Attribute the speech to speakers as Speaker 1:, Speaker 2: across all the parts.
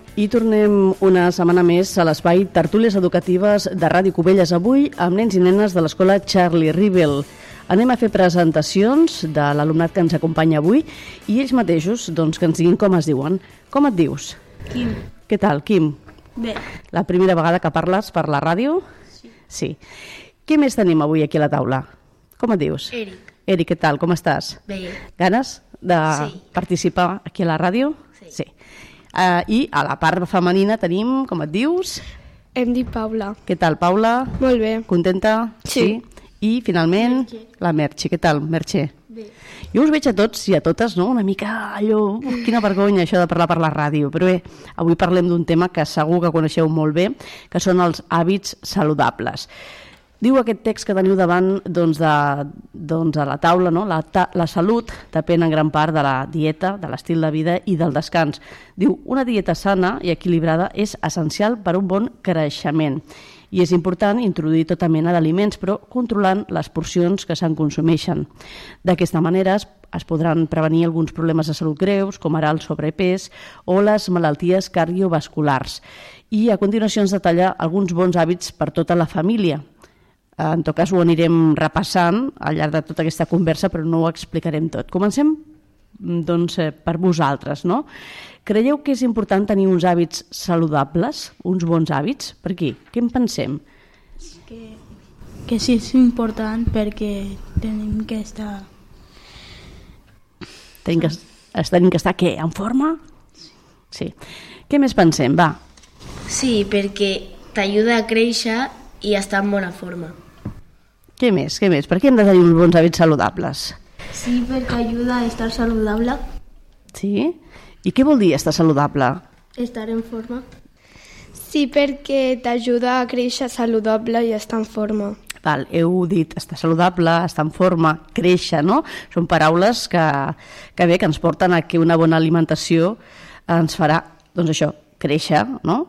Speaker 1: I tornem una setmana més a l'espai Tertúlies Educatives de Ràdio Cubelles, avui amb nens i nenes de l'escola Charlie Rivel. Anem a fer presentacions de l'alumnat que ens acompanya avui i ells mateixos que ens diguin com es diuen. Com et dius?
Speaker 2: Quim.
Speaker 1: Què tal, Quim?
Speaker 2: Bé.
Speaker 1: La primera vegada que parles per la ràdio? Sí. Què més tenim avui aquí a la taula? Com et dius?
Speaker 2: Eric.
Speaker 1: Eric, què tal? Com estàs?
Speaker 2: Bé.
Speaker 1: Ganes de participar aquí a la ràdio? Sí. I a la part femenina tenim, com et dius?
Speaker 3: Em dic Paula.
Speaker 1: Què tal, Paula?
Speaker 3: Molt bé.
Speaker 1: Contenta?
Speaker 3: Sí.
Speaker 1: I finalment, la Merche. Què tal, Merche?
Speaker 2: Bé.
Speaker 1: Jo us veig a tots i a totes, no?, una mica allò, quina vergonya això de parlar per la ràdio, però bé, avui parlem d'un tema que segur que coneixeu molt bé, que són els hàbits saludables. Diu aquest text que teniu davant a la taula, no? La salut depèn en gran part de la dieta, de l'estil de vida i del descans. Diu, una dieta sana i equilibrada és essencial per a un bon creixement i és important introduir tota mena d'aliments, però controlant les porcions que se'n consumeixen. D'aquesta manera es podran prevenir alguns problemes de salut greus, com ara el sobrepès o les malalties cardiovasculars. I a continuació ens detalla alguns bons hàbits per tota la família. En tot cas, ho anirem repassant al llarg de tota aquesta conversa, però no ho explicarem tot. Comencem, per vosaltres, no? Creieu que és important tenir uns hàbits saludables, uns bons hàbits? Per aquí, què en pensem?
Speaker 2: Que sí és important perquè tenim que estar...
Speaker 1: Tenim que estar, què, en forma? Sí. Què més pensem? Va.
Speaker 4: Sí, perquè t'ajuda a créixer i estar en bona forma.
Speaker 1: Què més? Per què hem de tenir uns bons hàbits saludables?
Speaker 2: Sí, perquè ajuda a estar saludable.
Speaker 1: Sí? I què vol dir estar saludable?
Speaker 2: Estar en forma.
Speaker 3: Sí, perquè t'ajuda a créixer saludable i estar en forma.
Speaker 1: Val, heu dit estar saludable, estar en forma, créixer, no? Són paraules que ens porten a que una bona alimentació ens farà, créixer, no?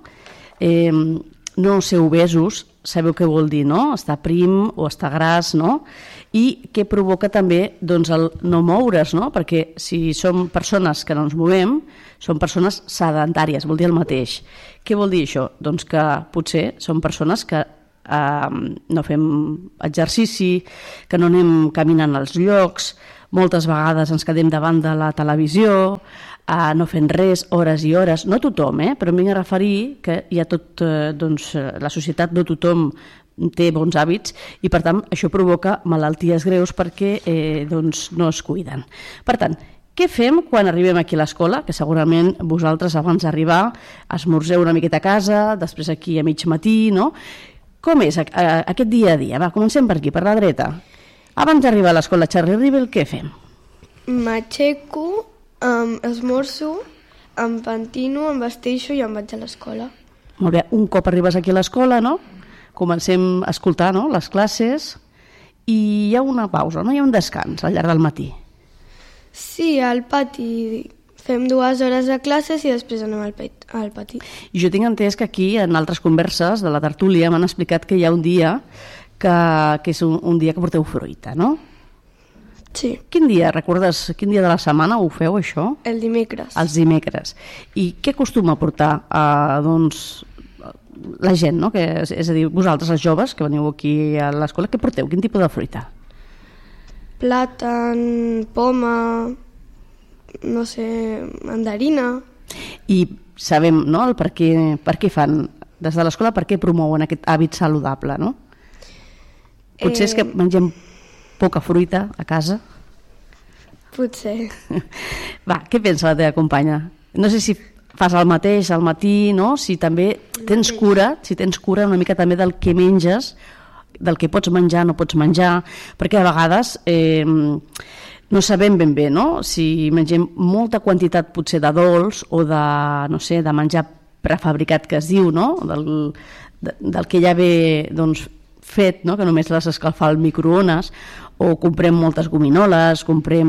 Speaker 1: No ser obesos, sabeu què vol dir, no? Estar prim o estar gras, no? I què provoca també el no moure's, no? Perquè si som persones que no ens movem, som persones sedentàries, vol dir el mateix. Què vol dir això? Doncs que potser som persones que no fem exercici, que no anem caminant als llocs, moltes vegades ens quedem davant de la televisió, no fent res, hores i hores. No tothom, però em vinc a referir que hi ha tot, la societat, no tothom té bons hàbits i per tant això provoca malalties greus perquè no es cuiden. Per tant, què fem quan arribem aquí a l'escola? Que segurament vosaltres abans d'arribar esmorzeu una miqueta a casa, després aquí a mig matí, no? Com és aquest dia a dia? Va, comencem per aquí, per la dreta. Abans d'arribar a l'escola Charlie Rivel, què fem?
Speaker 3: M'aixeco, esmorzo, em pentino, em vesteixo i em vaig a l'escola.
Speaker 1: Molt bé, un cop arribes aquí a l'escola, no? Comencem a escoltar, no?, les classes i hi ha una pausa, no? Hi ha un descans al llarg del matí.
Speaker 3: Sí, al pati fem 2 hores de classes i després anem al pati.
Speaker 1: I jo tinc entès que aquí, en altres converses de la tertúlia, m'han explicat que hi ha un dia que és un dia que porteu fruita, no?
Speaker 3: Sí.
Speaker 1: Quin dia, recordes, quin dia de la setmana ho feu, això?
Speaker 3: El dimecres.
Speaker 1: Els dimecres. I què acostuma a portar, la gent, no? És a dir, vosaltres, els joves, que veniu aquí a l'escola, què porteu? Quin tipus de fruita?
Speaker 3: Plàtan, poma, no sé, mandarina.
Speaker 1: I sabem, no?, el per què fan, des de l'escola, per què promouen aquest hàbit saludable, no? Potser és que mengem poca fruita a casa?
Speaker 3: Potser.
Speaker 1: Va, què pensa la teva companya? No sé si fas el mateix al matí, no? Si també tens cura una mica també del que menges, del que pots menjar, no pots menjar, perquè a vegades no sabem ben bé, no?, si mengem molta quantitat potser de dolç o de, no sé, de menjar prefabricat que es diu, no?, del que ja ve, fet, no?, que només l'has d'escalfar al microones, o comprem moltes gominoles,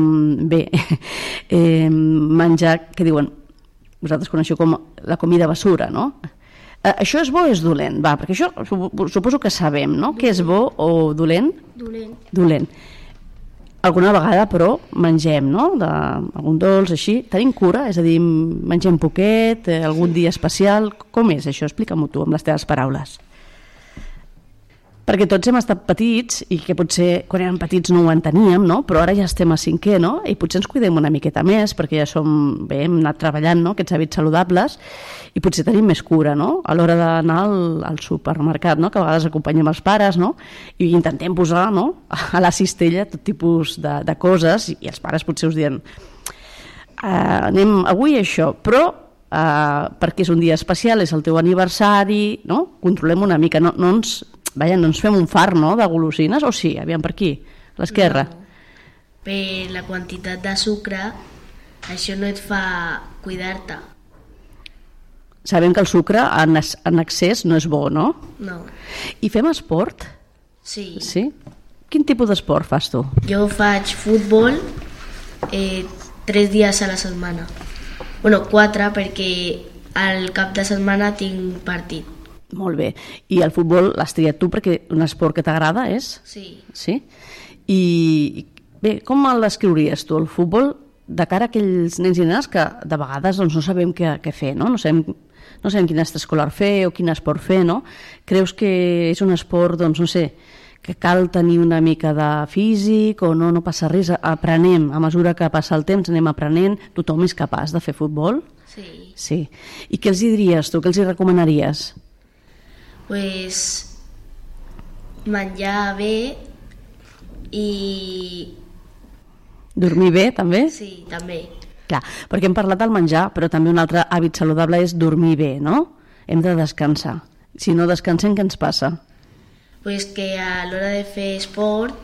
Speaker 1: menjar, que diuen, vosaltres coneixeu com la comida basura, no? Això és bo o és dolent? Va, perquè això suposo que sabem, no? Què és bo o dolent?
Speaker 2: Dolent.
Speaker 1: Dolent. Alguna vegada, però, mengem, no? Algun dolç, així. Tenim cura? És a dir, mengem poquet, algun dia especial? Com és això? Explica-m'ho tu, amb les teves paraules. Perquè tots hem estat petits i que potser quan érem petits no ho enteníem, no? Però ara ja estem a 5è, no? I potser ens cuidem una miqueta més perquè ja hem anat treballant, no? Aquests hàbits saludables i potser tenim més cura, no? A l'hora d'anar al supermercat, no? Que a vegades acompanyem els pares, no? I intentem posar, no? A la cistella tot tipus de coses i els pares potser us diuen anem avui a això, però perquè és un dia especial, és el teu aniversari, no? Controlem una mica, no ens fem un fart, no?, de golosines, o sí? Aviam, per aquí, a l'esquerra.
Speaker 4: No. Per la quantitat de sucre, això no et fa cuidar-te.
Speaker 1: Sabem que el sucre en excés no és bo, no?
Speaker 4: No.
Speaker 1: I fem esport?
Speaker 4: Sí.
Speaker 1: Sí? Quin tipus d'esport fas tu?
Speaker 4: Jo faig futbol 3 dies a la setmana. Bueno, 4, perquè al cap de setmana tinc partit.
Speaker 1: Molt bé. I el futbol l'has triat tu perquè un esport que t'agrada és?
Speaker 4: Sí.
Speaker 1: Sí? I bé, com el descriuries tu, el futbol, de cara a aquells nens i nenes que de vegades doncs, no sabem què fer, no? No sabem quin extraescolar fer o quin esport fer, no? Creus que és un esport, doncs, no sé, que cal tenir una mica de físic o no passa res, aprenem, a mesura que passa el temps anem aprenent, tothom és capaç de fer futbol?
Speaker 4: Sí.
Speaker 1: Sí. I què els diries tu, què els recomanaries?
Speaker 4: Pues menjar bé i...
Speaker 1: Dormir bé, també?
Speaker 4: Sí, també.
Speaker 1: Clar, perquè hem parlat del menjar, però també un altre hàbit saludable és dormir bé, no? Hem de descansar. Si no descansem, què ens passa?
Speaker 4: Pues que a l'hora de fer esport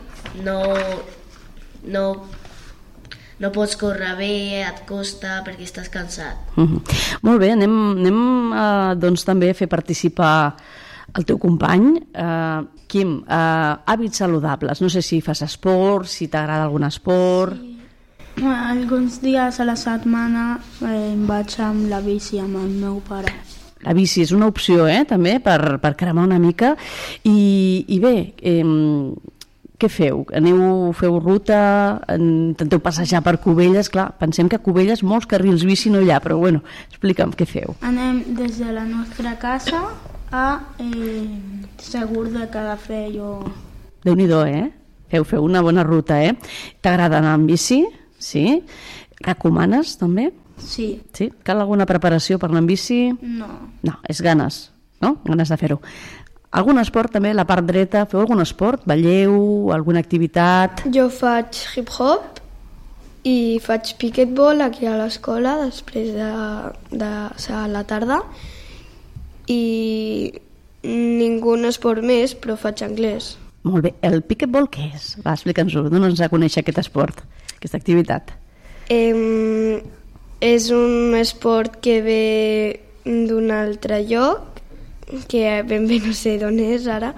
Speaker 4: no pots córrer bé, et costa perquè estàs cansat.
Speaker 1: Molt bé, anem doncs també a fer participar el teu company. Quim, hàbits saludables. No sé si fas esport, si t'agrada algun esport.
Speaker 2: Sí. Alguns dies a la setmana vaig amb la bici amb el meu pare.
Speaker 1: La bici és una opció, també, per cremar una mica. I bé, què feu? Feu ruta? Intenteu passejar per Cubelles? Clar, pensem que a Cubelles molts carrils bici no hi ha, però bueno, explica'm què feu.
Speaker 2: Anem des de la nostra casa a Segur de Calafell.
Speaker 1: Déu-n'hi-do, Feu una bona ruta, T'agrada anar amb bici? Sí? Recomanes, també?
Speaker 2: Sí.
Speaker 1: Sí? Cal alguna preparació per anar amb bici?
Speaker 2: No.
Speaker 1: No, és ganes, no? Ganes de fer-ho. Algun esport també, la part dreta? Feu algun esport? Balleu? Alguna activitat?
Speaker 3: Jo faig hip-hop i faig piquetbol aquí a l'escola després de a la tarda i ningú esport més, però faig anglès.
Speaker 1: Molt bé. El piquetbol què és? Va, explica'ns-ho. Dona'ns a conèixer aquest esport, aquesta activitat.
Speaker 3: És un esport que ve d'un altre lloc, que ben bé no sé d'on és ara.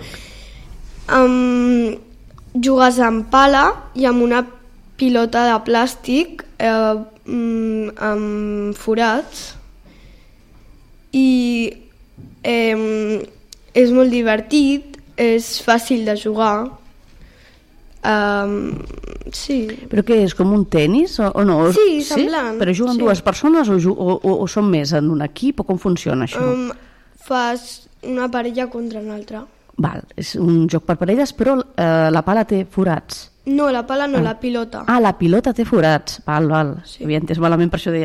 Speaker 3: Jugues amb pala i amb una pilota de plàstic amb forats i és molt divertit, és fàcil de jugar. Sí.
Speaker 1: Però què és, com un tenis o no?
Speaker 3: Sí, semblant.
Speaker 1: Però juguen dues persones o són més en un equip o com funciona això?
Speaker 3: Fas una parella contra una altra.
Speaker 1: Val, és un joc per parelles, però la pala té forats.
Speaker 3: No, la pala no, la pilota.
Speaker 1: Ah, la pilota té forats. Val.
Speaker 3: Sí.
Speaker 1: Havia entès malament, per això deia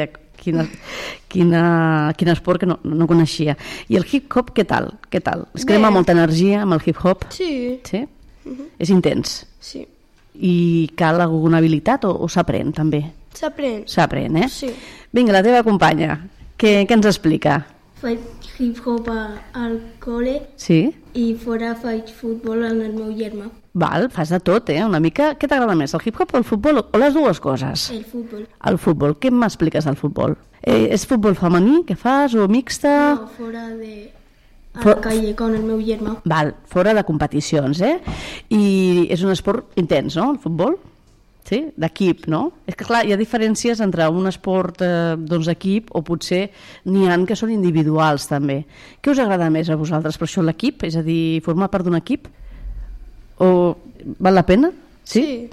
Speaker 1: quin esport que no coneixia. I el hip-hop, què tal? Es crema molta energia amb el hip-hop?
Speaker 3: Sí.
Speaker 1: Sí? És intens?
Speaker 3: Sí.
Speaker 1: I cal alguna habilitat o s'aprèn també?
Speaker 3: S'aprèn.
Speaker 1: S'aprèn,
Speaker 3: Sí.
Speaker 1: Vinga, la teva companya, què ens explica?
Speaker 5: Faig hip-hop al col·le
Speaker 1: Sí?
Speaker 5: i fora faig futbol amb el meu germà.
Speaker 1: Val, fas de tot, una mica. Què t'agrada més, el hip-hop o el futbol o les dues coses?
Speaker 5: El futbol.
Speaker 1: El futbol, què m'expliques del futbol? És futbol femení que fas o mixta?
Speaker 5: No, fora de... a la calle con el meu germà.
Speaker 1: Val, fora de competicions, I és un esport intens, no, el futbol? Sí? D'equip, no? És que, clar, hi ha diferències entre un esport d'equip o potser n'hi ha que són individuals, també. Què us agrada més a vosaltres, per això, l'equip? És a dir, formar part d'un equip? O val la pena? Sí?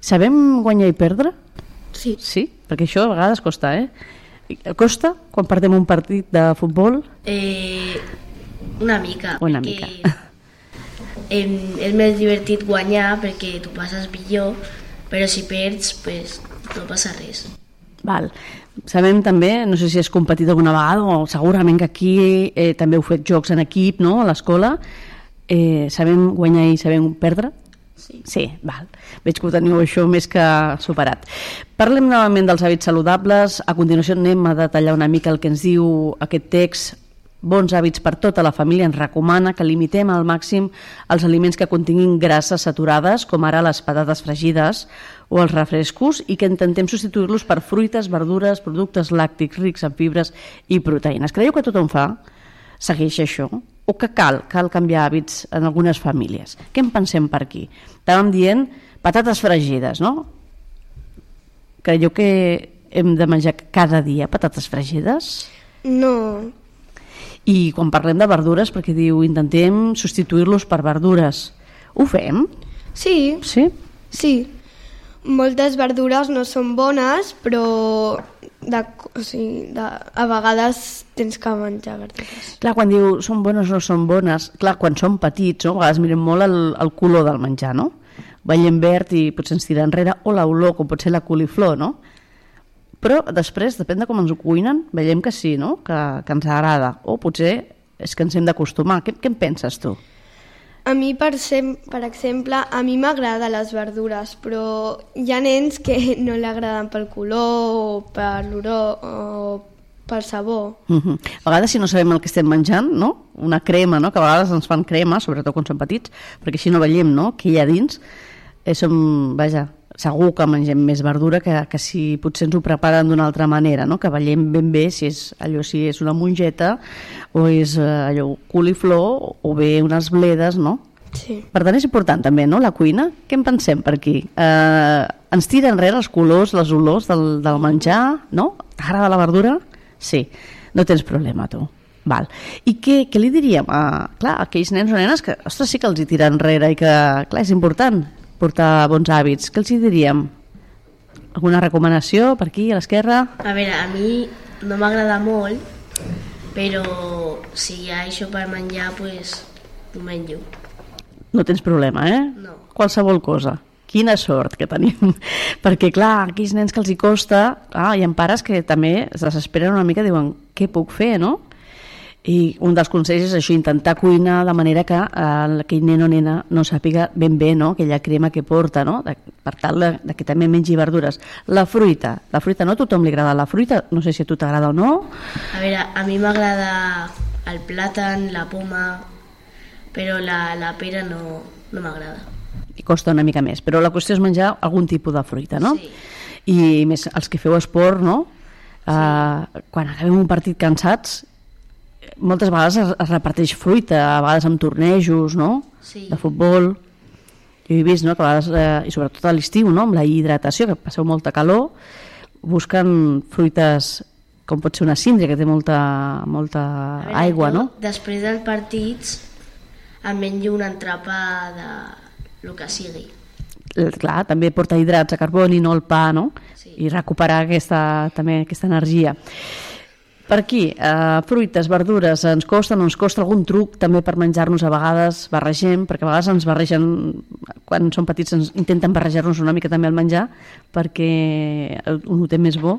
Speaker 1: Sabem guanyar i perdre?
Speaker 3: Sí.
Speaker 1: Sí? Perquè això a vegades costa, Costa quan perdem un partit de futbol?
Speaker 4: Una mica.
Speaker 1: Una
Speaker 4: perquè
Speaker 1: mica.
Speaker 4: És més divertit guanyar perquè tu passes millor, però si perds, pues, no passa res.
Speaker 1: Val. Sabem també, no sé si has competit alguna vegada o segurament que aquí també heu fet jocs en equip, no?, a l'escola. Sabem guanyar i sabem perdre? Sí, val. Veig que ho teniu això més que superat. Parlem novament dels hàbits saludables. A continuació anem a detallar una mica el que ens diu aquest text. Bons hàbits per tota la família ens recomana que limitem al màxim els aliments que continguin grasses saturades, com ara les patates fregides o els refrescos, i que intentem substituir-los per fruites, verdures, productes làctics rics en fibres i proteïnes. Creieu que tothom segueix això? O que cal canviar hàbits en algunes famílies? Què en pensem per aquí? Estàvem dient patates fregides, no? Creieu que hem de menjar cada dia patates fregides?
Speaker 3: No.
Speaker 1: I quan parlem de verdures, perquè diu intentem substituir-los per verdures, ho fem?
Speaker 3: Sí.
Speaker 1: Sí?
Speaker 3: Sí. Moltes verdures no són bones, però a vegades tens que menjar verdures.
Speaker 1: Clar, quan diu són bones o no són bones, clar, quan som petits, no? A vegades mirem molt el color del menjar, no? Veiem verd i potser ens tira enrere, o l'olor, com pot ser la coliflor, no? Però després, depèn de com ens ho cuinen, veiem que sí, no? Que ens agrada, o potser és que ens hem d'acostumar. Què en penses tu?
Speaker 3: A mi, per exemple, a mi m'agraden les verdures, però hi ha nens que no li agraden pel color o per l'olor o pel sabor.
Speaker 1: A vegades, si no sabem el que estem menjant, no? Una crema, no? Que a vegades ens fan crema, sobretot quan som petits, perquè així no veiem, no?, què hi ha dins. Segur que mengem més verdura que si potser ens ho preparen d'una altra manera, no? Que veiem ben bé si és una mongeta o és allò coliflor o bé unes bledes, no?
Speaker 3: Sí.
Speaker 1: Per tant, és important també, no?, la cuina. Què en pensem per aquí? Ens tira enrere els colors, les olors del menjar, no? T'agrada la verdura? Sí. No tens problema, tu. Val. I què li diríem a aquells nens o nenes que, ostres, sí que els hi tira enrere i que, clar, és important portar bons hàbits. Què els hi diríem? Alguna recomanació per aquí, a l'esquerra?
Speaker 4: A veure, a mi no m'agrada molt, però si hi ha això per menjar, doncs ho menjo.
Speaker 1: No tens problema,
Speaker 4: No.
Speaker 1: Qualsevol cosa. Quina sort que tenim. Perquè, clar, aquells nens que els hi costa, hi ha pares que també es desesperen una mica, diuen, què puc fer, no? I un dels consells és això, intentar cuinar de manera que aquell nen o nena no sàpiga ben bé, no?, aquella crema que porta, no?, per tal de que també mengi verdures. La fruita no a tothom li agrada la fruita, no sé si a tu t'agrada o no.
Speaker 4: A veure, a mi m'agrada el plàtan, la poma, però la pera no m'agrada.
Speaker 1: I costa una mica més, però la qüestió és menjar algun tipus de fruita, no?
Speaker 4: Sí.
Speaker 1: I més els que feu esport, no? Quan acabem un partit cansats, moltes vegades es reparteix fruita, a vegades amb tornejos, no?,
Speaker 4: Sí.
Speaker 1: de futbol. Jo he vist, no?, que a vegades, i sobretot a l'estiu, no?, amb la hidratació, que passeu molta calor, busquen fruites com pot ser una síndria, que té molta aigua, no?
Speaker 4: Després dels partits em menjo un entrepà de lo que sigui.
Speaker 1: Clar, també porta hidrats de carboni, no el pa, no?
Speaker 4: Sí.
Speaker 1: I recuperar aquesta energia. Per aquí, fruites, verdures, ens costa, no ens costa algun truc també per menjar-nos a vegades, barregem, perquè a vegades ens barregen, quan som petits ens intenten barrejar-nos una mica també el menjar perquè ho notem més bo.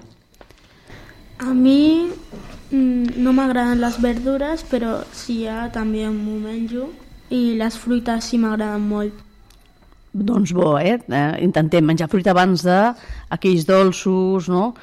Speaker 2: A mi no m'agraden les verdures, però si hi ha també m'ho menjo, i les fruites sí m'agraden molt.
Speaker 1: Doncs bo, intentem menjar fruita abans d'aquells dolços, no?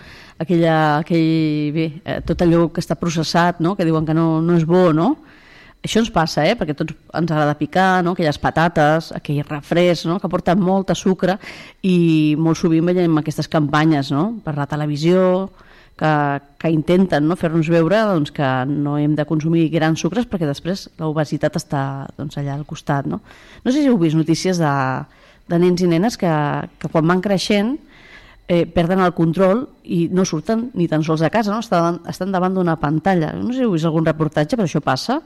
Speaker 1: Tot allò que està processat, no?, que diuen que no és bo, no? Això ens passa, perquè a tots ens agrada picar, no?, aquelles patates, aquell refresc, no?, que porten molt sucre, i molt sovint veiem aquestes campanyes, no?, per la televisió, que intenten, no?, fer-nos veure doncs, que no hem de consumir grans sucres perquè després l'obesitat està allà al costat, no? No sé si heu vist notícies de nens i nenes que quan van creixent perden el control i no surten ni tan sols a casa, no? Estan davant d'una pantalla. No sé si heu vist algun reportatge, però això passa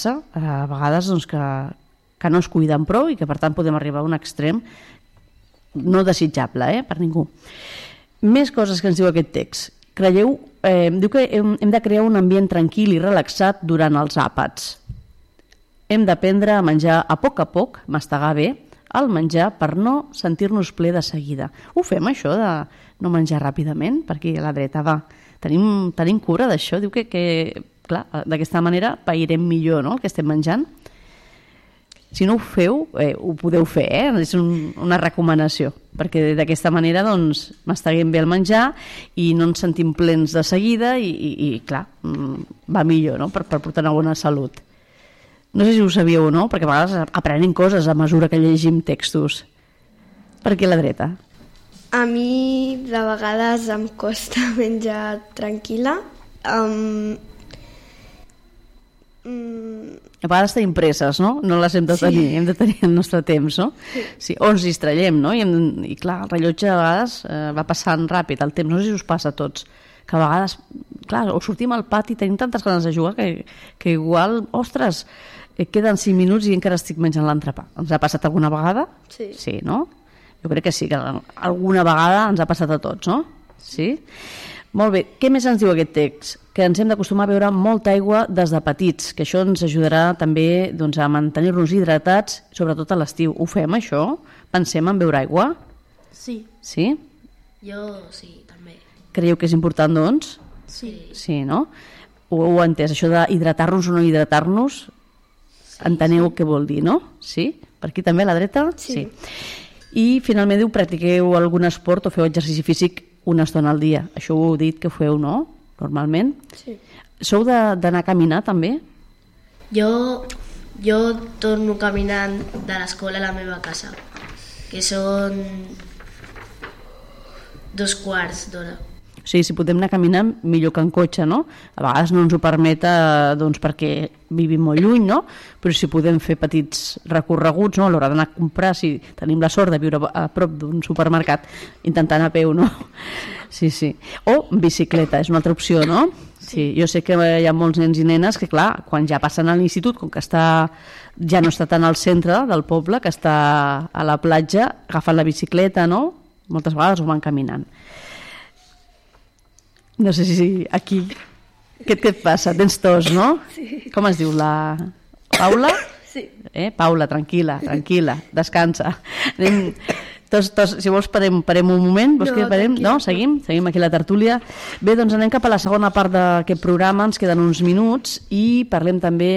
Speaker 1: a vegades doncs, que no es cuiden prou i que per tant podem arribar a un extrem no desitjable, per ningú. Més coses que ens diu aquest text. Diu que hem de crear un ambient tranquil i relaxat durant els àpats. Hem d'aprendre a menjar a poc, mastegar bé, el menjar per no sentir-nos ple de seguida. Ho fem, això, de no menjar ràpidament? Perquè a la dreta, va, tenim cura d'això. Diu que clar, d'aquesta manera pairem millor, no?, el que estem menjant. Si no ho feu, ho podeu fer, és una recomanació, perquè d'aquesta manera doncs, masteguem bé el menjar i no ens sentim plens de seguida i clar, va millor, no?, per portar una bona salut. No sé si ho sabíeu o no, perquè a vegades aprenem coses a mesura que llegim textos. Per què la dreta?
Speaker 3: A mi de vegades em costa menjar tranquil·la.
Speaker 1: A vegades tenim presses, no? No les hem de tenir, hem de tenir el nostre temps, no? Sí. O ens distraiem, no? I clar, el rellotge a vegades va passant ràpid el temps, no sé si us passa a tots, que a vegades, clar, o sortim al pati i tenim tantes ganes de jugar que igual, ostres, queden 5 minuts i encara estic menjant l'entrepà. Ens ha passat alguna vegada?
Speaker 3: Sí.
Speaker 1: Sí, no? Jo crec que sí, que alguna vegada ens ha passat a tots, no? Sí? Molt bé. Què més ens diu aquest text? Que ens hem d'acostumar a beure molta aigua des de petits, que això ens ajudarà també doncs, a mantenir-nos hidratats, sobretot a l'estiu. Ho fem, això? Pensem en beure aigua?
Speaker 2: Sí.
Speaker 1: Sí?
Speaker 4: Jo sí, també.
Speaker 1: Creieu que és important, doncs?
Speaker 2: Sí.
Speaker 1: Sí, no? Ho heu entès, això d'hidratar-nos o no hidratar-nos? Enteneu què vol dir, no? Sí? Per aquí també, a la dreta?
Speaker 3: Sí.
Speaker 1: I finalment diu, practiqueu algun esport o feu exercici físic una estona al dia. Això ho heu dit que ho feu, no? Normalment.
Speaker 3: Sí.
Speaker 1: Sou d'anar a caminar també?
Speaker 4: Jo torno caminant de l'escola a la meva casa, que són 2 quarts d'hora.
Speaker 1: O sigui, si podem anar caminant, millor que en cotxe, no? A vegades no ens ho permet doncs, perquè vivim molt lluny, no? Però si podem fer petits recorreguts, no? A l'hora d'anar a comprar, si tenim la sort de viure a prop d'un supermercat, intentar anar a peu, no? Sí, sí. O bicicleta, és una altra opció, no? Sí, jo sé que hi ha molts nens i nenes que, clar, quan ja passen a l'institut, com que ja no està tant al centre del poble, que està a la platja, agafen la bicicleta, no? Moltes vegades ho van caminant. No sé si aquí... Què et passa? Tens tos, no? Sí. Com es diu? La Paula?
Speaker 3: Sí.
Speaker 1: Paula, tranquil·la, descansa. Anem... Si vols parem un moment. Vols que parem? No? Seguim aquí la tertúlia. Bé, doncs anem cap a la segona part d'aquest programa. Ens queden uns minuts i parlem també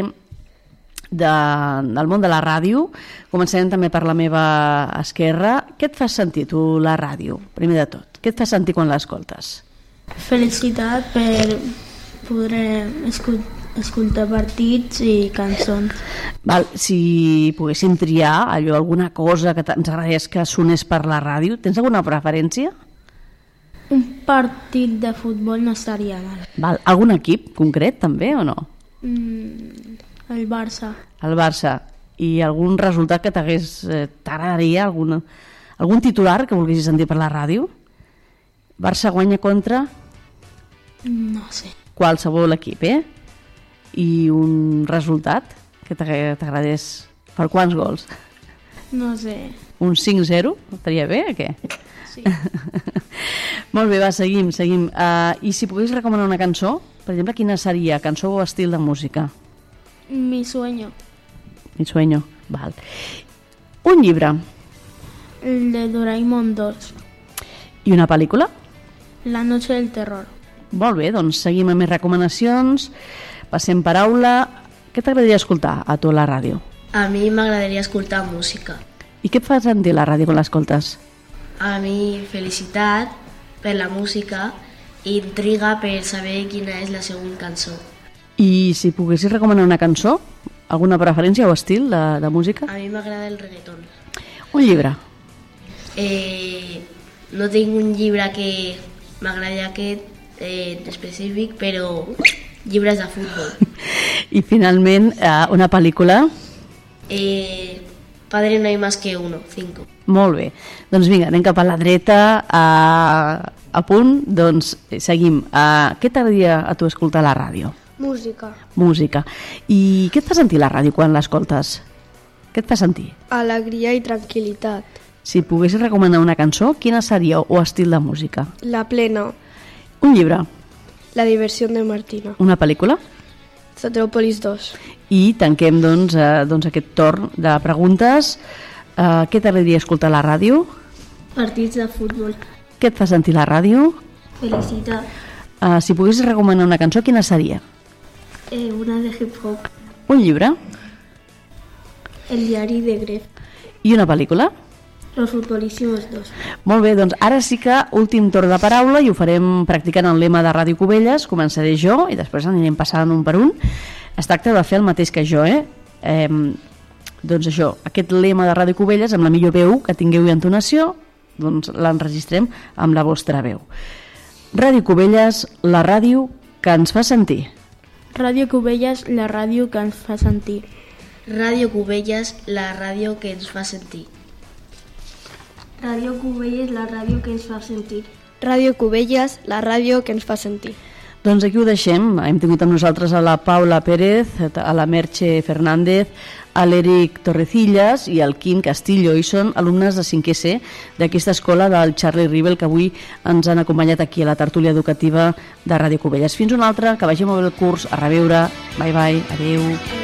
Speaker 1: del món de la ràdio. Començarem també per la meva esquerra. Què et fa sentir tu la ràdio, primer de tot? Què et fa sentir quan l'escoltes?
Speaker 2: Felicitat per poder escoltar partits i cançons.
Speaker 1: Val, si poguéssim triar alguna cosa que ens agradaria que sonés per la ràdio, tens alguna preferència?
Speaker 2: Un partit de futbol no estaria mal.
Speaker 1: Val, algun equip concret també o no?
Speaker 2: El Barça.
Speaker 1: El Barça. I algun resultat que t'agradaria, algun titular que volguessis sentir per la ràdio? Barça guanya contra?
Speaker 2: No sé.
Speaker 1: Qualsevol equip, I un resultat que t'agradés per quants gols?
Speaker 2: No sé.
Speaker 1: Un 5-0? Estaria bé o què?
Speaker 2: Sí.
Speaker 1: Molt bé, va, seguim. I si pogués recomanar una cançó, per exemple, quina seria? Cançó o estil de música?
Speaker 2: Mi sueño.
Speaker 1: Mi sueño, val. Un llibre?
Speaker 2: El de Doraemon 2.
Speaker 1: I una pel·lícula?
Speaker 2: La noche del terror.
Speaker 1: Molt bé, doncs seguim amb més recomanacions. Passem paraula. Què t'agradaria escoltar a tu a la ràdio?
Speaker 4: A mi m'agradaria escoltar música.
Speaker 1: I què et fa sentir la ràdio quan l'escoltes?
Speaker 4: A mi felicitat per la música i intriga per saber quina és la següent cançó.
Speaker 1: I si poguessis recomanar una cançó, alguna preferència o estil de música?
Speaker 4: A mi m'agrada el reggaeton.
Speaker 1: Un llibre?
Speaker 4: No tinc un llibre que m'agradi aquest específic, però llibres de futbol.
Speaker 1: I finalment, una pel·lícula?
Speaker 4: Padre no hay más que uno, 5.
Speaker 1: Molt bé. Doncs vinga, anem cap a la dreta, a punt, doncs seguim. Què t'agradaria a tu escoltar a la ràdio?
Speaker 3: Música.
Speaker 1: Música. I què et fa sentir la ràdio quan l'escoltes? Què et fa sentir?
Speaker 3: Alegria i tranquil·litat.
Speaker 1: Si poguessis recomanar una cançó, quina seria o estil de música?
Speaker 3: La plena.
Speaker 1: Un llibre?
Speaker 3: La diversió de Martina.
Speaker 1: Una pel·lícula?
Speaker 3: Sotròpolis 2.
Speaker 1: I tanquem doncs aquest torn de preguntes. Què t'agradaria escoltar a la ràdio?
Speaker 5: Partits de futbol.
Speaker 1: Què et fa sentir la ràdio?
Speaker 5: Felicitat.
Speaker 1: Si poguessis recomanar una cançó, quina seria?
Speaker 5: Una de hip-hop.
Speaker 1: Un llibre?
Speaker 5: El diari de Gref.
Speaker 1: I una pel·lícula?
Speaker 5: Los futbolísimos 2.
Speaker 1: Molt bé, doncs ara sí que últim torn de paraula i ho farem practicant el lema de Ràdio Cubelles. Començaré jo i després anirem passant un per un. Es tracta de fer el mateix que jo, doncs això, aquest lema de Ràdio Cubelles, amb la millor veu que tingueu i entonació, doncs l'enregistrem amb la vostra veu. Ràdio Cubelles, la ràdio que ens fa sentir.
Speaker 2: Ràdio Cubelles, la ràdio que ens fa sentir.
Speaker 4: Ràdio Cubelles, la ràdio que ens fa sentir.
Speaker 5: Ràdio Cubelles, la ràdio que ens fa sentir.
Speaker 3: Ràdio Cubelles, la ràdio que ens fa sentir.
Speaker 1: Doncs aquí ho deixem. Hem tingut amb nosaltres a la Paula Pérez, a la Merche Fernández, a l'Eric Torrecillas i al Quim Castillo, i són alumnes de 5è C d'aquesta escola del Charlie Rivel que avui ens han acompanyat aquí a la tertúlia educativa de Ràdio Cubelles. Fins una altra, que vagi molt bé el curs, a reveure, bye bye, adeu.